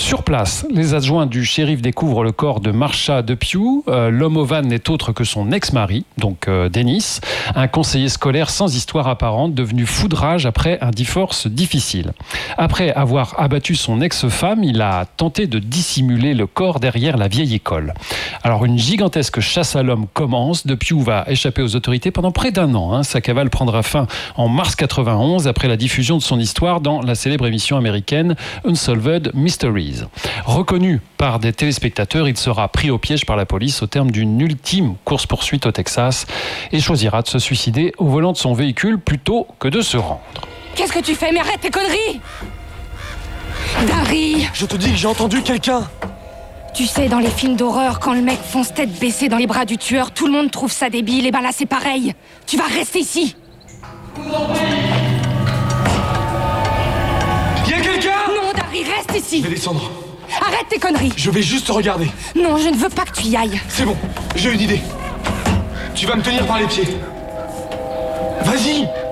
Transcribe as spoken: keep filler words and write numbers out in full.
Sur place, les adjoints du shérif découvrent le corps de Marsha Depew. Euh, l'homme au van n'est autre que son ex-mari, donc euh, Dennis, un conseiller scolaire sans histoire apparente, devenu fou de rage après un divorce difficile. Après avoir abattu son ex-femme, il a tenté de dissimuler le corps derrière la vieille école. Alors une gigantesque chasse à l'homme commence. Depew va échapper aux autorités pendant près d'un an. Hein. Sa cavale prendra fin en mars quatre-vingt-onze après la diffusion de son histoire dans la célèbre émission américaine Unsolved Mysteries. Reconnu par des téléspectateurs, il sera pris au piège par la police au terme d'une ultime course-poursuite au Texas et choisira de se suicider au volant de son véhicule plutôt que de se rendre. Qu'est-ce que tu fais? Mais arrête tes conneries! Dari! Je te dis que j'ai entendu quelqu'un! Tu sais, dans les films d'horreur, quand le mec fonce tête baissée dans les bras du tueur, tout le monde trouve ça débile, et ben là c'est pareil. Tu vas rester ici. Y'a quelqu'un? Non, Dari, reste ici. Je vais descendre. Arrête tes conneries. Je vais juste regarder. Non, je ne veux pas que tu y ailles. C'est bon, j'ai une idée. Tu vas me tenir par les pieds. Vas-y!